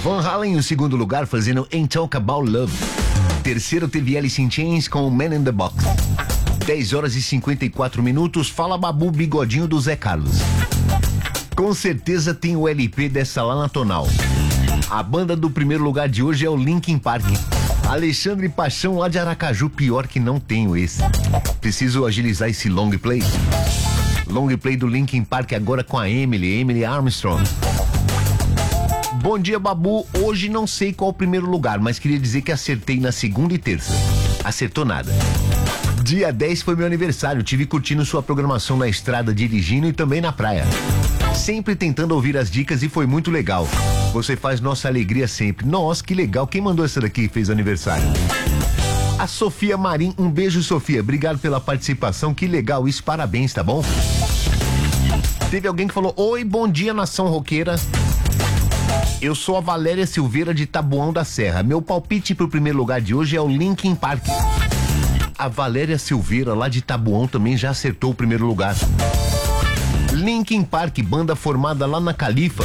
Van Halen em segundo lugar fazendo Ain't Talk About Love. Terceiro teve Alice in Chains com Man in the Box. 10 horas e 54 minutos. Fala Babu, bigodinho do Zé Carlos. Com certeza tem o LP dessa lá na Tonal. A banda do primeiro lugar de hoje é o Linkin Park. Alexandre Paixão lá de Aracaju, pior que não tenho esse. Preciso agilizar esse long play. Long play do Linkin Park agora com a Emily Armstrong. Bom dia, Babu. Hoje não sei qual o primeiro lugar, mas queria dizer que acertei na segunda e terça. Acertou nada. Dia 10 foi meu aniversário. Tive curtindo sua programação na estrada, dirigindo e também na praia. Sempre tentando ouvir as dicas e foi muito legal. Você faz nossa alegria sempre. Nossa, que legal. Quem mandou essa daqui e fez aniversário? A Sofia Marim. Um beijo, Sofia. Obrigado pela participação. Que legal isso. Parabéns, tá bom? Teve alguém que falou: oi, bom dia, nação roqueira. Eu sou a Valéria Silveira de Taboão da Serra. Meu palpite pro primeiro lugar de hoje é o Linkin Park. A Valéria Silveira lá de Taboão também já acertou o primeiro lugar. Linkin Park, banda formada lá na Califa.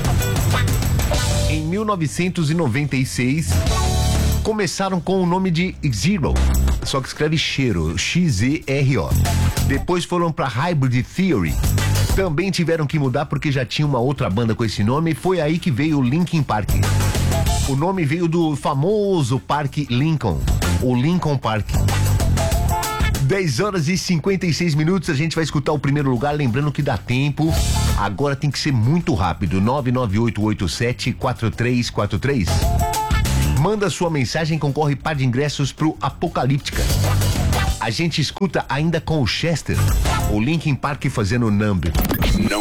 Em 1996, começaram com o nome de Zero, só que escreve cheiro, X-E-R-O. Depois foram pra Hybrid Theory. Também tiveram que mudar porque já tinha uma outra banda com esse nome, e foi aí que veio o Linkin Park. O nome veio do famoso Parque Lincoln, o Lincoln Park. 10 horas e 56 minutos, a gente vai escutar o primeiro lugar, lembrando que dá tempo, agora tem que ser muito rápido, 99887-4343. Manda sua mensagem, concorre par de ingressos pro Apocalíptica. A gente escuta ainda com o Chester, o Linkin Park fazendo Numb. Não